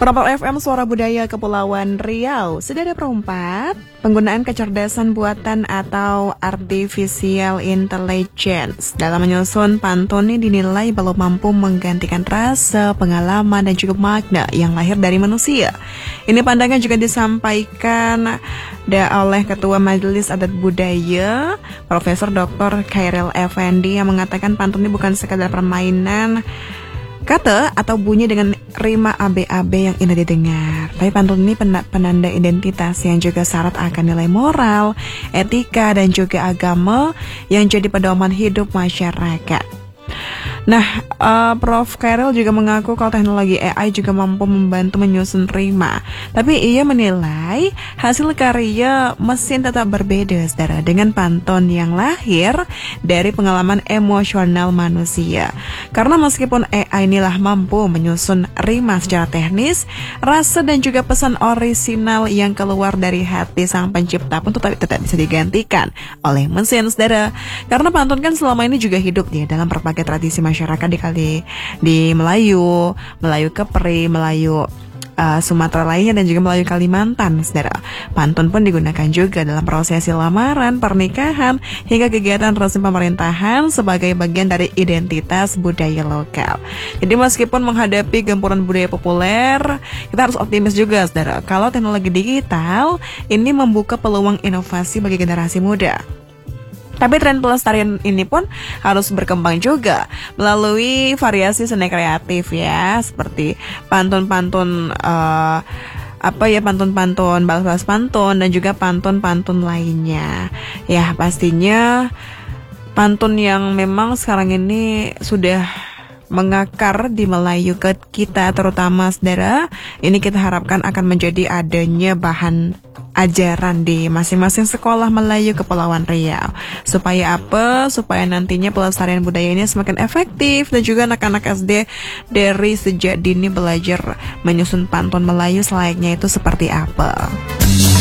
Propel FM Suara Budaya Kepulauan Riau. Sudah ada perempat, penggunaan kecerdasan buatan atau artificial intelligence dalam menyusun pantun ini dinilai belum mampu menggantikan rasa, pengalaman, dan juga makna yang lahir dari manusia. Ini pandangan juga disampaikan oleh Ketua Majelis Adat Budaya, Profesor Dr. Khairil Effendi, yang mengatakan pantun ini bukan sekadar permainan kata atau bunyi dengan rima ABAB yang indah didengar. Tapi pantun ini penanda identitas yang juga syarat akan nilai moral, etika, dan juga agama yang jadi pedoman hidup masyarakat. Nah, Prof. Khairil juga mengaku kalau teknologi AI juga mampu membantu menyusun rima. Tapi ia menilai hasil karya mesin tetap berbeda, saudara, dengan pantun yang lahir dari pengalaman emosional manusia. Karena meskipun AI inilah mampu menyusun rima secara teknis, rasa dan juga pesan orisinal yang keluar dari hati sang pencipta pun tetap bisa digantikan oleh mesin, saudara. Karena pantun kan selama ini juga hidup nih dalam berbagai tradisi masyarakat di Melayu Kepri, Melayu Sumatera lainnya, dan juga Melayu Kalimantan, saudara. Pantun pun digunakan juga dalam prosesi lamaran, pernikahan, hingga kegiatan resmi pemerintahan sebagai bagian dari identitas budaya lokal. Jadi meskipun menghadapi gempuran budaya populer, kita harus optimis juga, saudara, kalau teknologi digital ini membuka peluang inovasi bagi generasi muda. Tapi tren pelestarian ini pun harus berkembang juga melalui variasi seni kreatif ya, seperti pantun-pantun pantun-pantun, balas-balas pantun, dan juga pantun-pantun lainnya. Ya, pastinya pantun yang memang sekarang ini sudah mengakar di Melayu kita, terutama, saudara, ini kita harapkan akan menjadi adanya bahan ajaran di masing-masing sekolah Melayu Kepulauan Riau. Supaya apa? Supaya nantinya pelestarian budaya ini semakin efektif, dan juga anak-anak SD dari sejak dini belajar menyusun pantun Melayu selayaknya itu seperti apa.